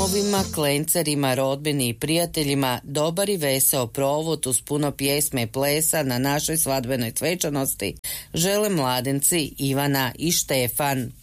kumovima, klencerima, rodbini i prijateljima dobar i veseo provod uz puno pjesme i plesa na našoj svadbenoj svečanosti žele mladenci Ivana i Štefan.